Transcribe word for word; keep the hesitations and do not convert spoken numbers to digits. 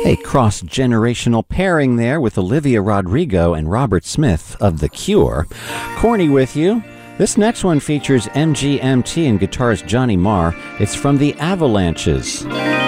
A cross-generational pairing there with Olivia Rodrigo and Robert Smith of The Cure. Corny with you. This next one features M G M T and guitarist Johnny Marr. It's from the Avalanches.